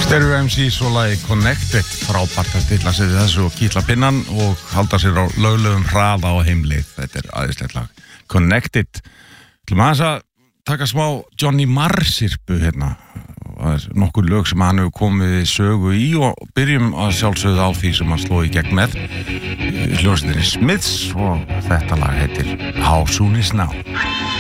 Stereo MCs og lagi Connected, frábært að stilla sig við þessu og kýtla pinnan og halda sér á löglegum hraða á heimleið. Þetta æðislegt lag. Connected. Til maður að taka smá Johnny Marr-sirpu hérna. Nokkur lög sem hann hefur komið sögu í og byrjum að sjálfsögðu á því sem hann sló í gegn með. Hljómsveitinni Smiths og þetta lag heitir How Soon Is Now.